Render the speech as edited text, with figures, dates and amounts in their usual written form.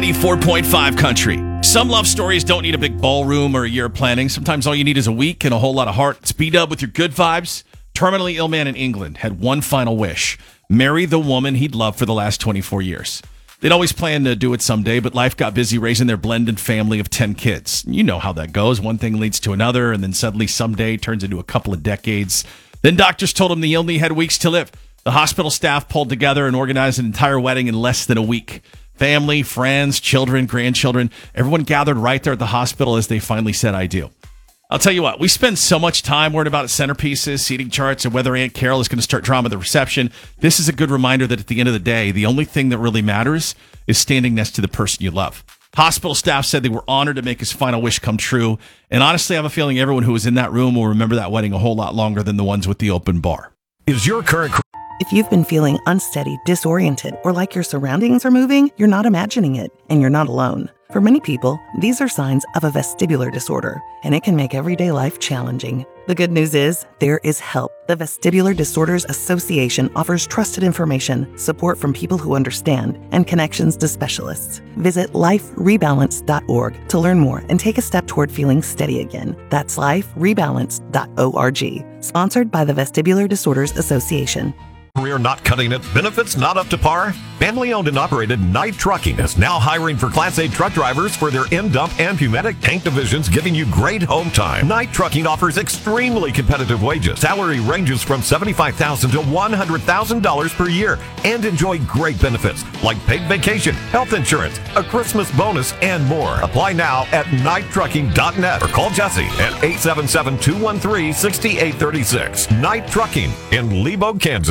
4.5 country. Some love stories don't need a big ballroom or a year of planning. Sometimes all you need is a week and a whole lot of heart. It's B-Dub with your good vibes. Terminally ill man in England had one final wish: marry the woman he'd loved for the last 24 years. They'd always planned to do it someday, but life got busy raising their blended family of 10 kids. You know how that goes. One thing leads to another, and then suddenly someday turns into a couple of decades. Then doctors told him he only had weeks to live. The hospital staff pulled together and organized an entire wedding in less than a week. Family, friends, children, grandchildren, everyone gathered right there at the hospital as they finally said, "I do." I'll tell you what, we spend so much time worried about centerpieces, seating charts, and whether Aunt Carol is going to start drama at the reception. This is a good reminder that at the end of the day, the only thing that really matters is standing next to the person you love. Hospital staff said they were honored to make his final wish come true. And honestly, I have a feeling everyone who was in that room will remember that wedding a whole lot longer than the ones with the open bar. Is your current... If you've been feeling unsteady, disoriented, or like your surroundings are moving, you're not imagining it, and you're not alone. For many people, these are signs of a vestibular disorder, and it can make everyday life challenging. The good news is, there is help. The Vestibular Disorders Association offers trusted information, support from people who understand, and connections to specialists. Visit liferebalance.org to learn more and take a step toward feeling steady again. That's liferebalance.org. Sponsored by the Vestibular Disorders Association. Career not cutting it, benefits not up to par? Family owned and operated Knight Trucking is now hiring for Class A truck drivers for their in-dump and Pneumatic tank divisions, giving you great home time. Knight Trucking offers extremely competitive wages. Salary ranges from $75,000 to $100,000 per year, and enjoy great benefits like paid vacation, health insurance, a Christmas bonus, and more. Apply now at KnightTrucking.net or call Jesse at 877-213-6836. Knight Trucking in Lebo, Kansas.